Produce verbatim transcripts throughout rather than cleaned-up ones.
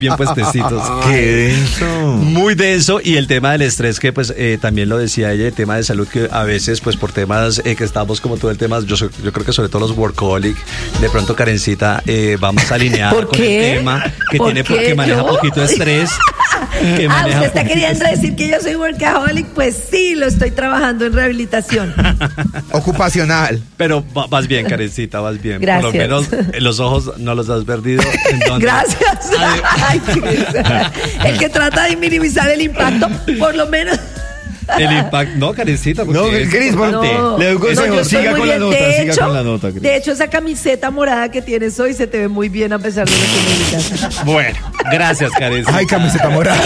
bien puestecitos. ¡Qué denso! Muy denso, y el tema del estrés que pues eh, también lo decía ella, el tema de salud que a veces pues por temas eh, que estamos como todo el tema, yo, soy, yo creo que sobre todo los workaholic, de pronto Karencita eh, va más alineada ¿Por con qué? el tema que ¿Por tiene qué? porque maneja ¿Yo? poquito estrés. Que Ah, maneja ¿usted está poquito queriendo decir que yo soy workaholic? Pues sí, lo estoy trabajando en rehabilitación. Ocupacional. Pero va- vas bien, Karencita, vas bien. Gracias. Por lo menos eh, los ojos no los has perdido. ¿En dónde? Gracias. Ay, qué- el que trata de minimizar el impacto, por lo menos. El impacto. No, Karencita, porque No, es Cris, importante. No, Le doy un no, consejo, yo estoy siga muy con la bien. nota, De siga hecho- con la nota, Cris. De hecho, esa camiseta morada que tienes hoy se te ve muy bien a pesar de lo que me digas. Bueno, gracias, Karencita. Ay, camiseta morada.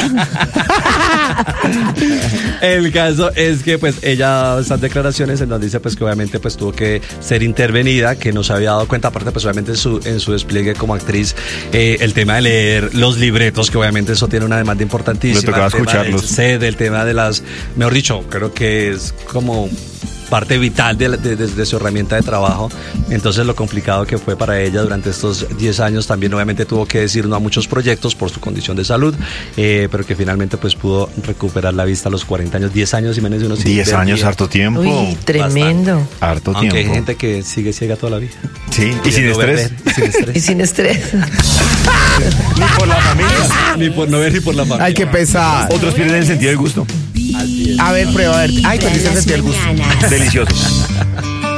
El caso es que pues ella estas declaraciones en donde dice pues que obviamente pues tuvo que ser intervenida, que no se había dado cuenta, aparte pues obviamente en su, en su despliegue como actriz, eh, el tema de leer los libretos, que obviamente eso tiene una demanda importantísima. Le tocaba el tema escucharlos. del sed, el tema de las, mejor dicho, creo que es como parte vital de, la- de- de- de su herramienta de trabajo. Entonces lo complicado que fue para ella durante estos diez años, también obviamente tuvo que decir no a muchos proyectos por su condición de salud, eh, pero que finalmente pues pudo recuperar la vista a los cuarenta años, diez años y menos de unos diez años, harto tiempo. Uy, tremendo. Harto Aunque tiempo. hay gente que sigue ciega toda la vida. Sí, y sin Pudiendo estrés. beber, y sin estrés. Y sin estrés. Ni por la familia. Ni por no ver ni por la familia. Ay, qué pesar. Otros pierden el sentido del gusto. A ver, prueba, a ver. Ay, perdiste el sentido del gusto. Delicioso.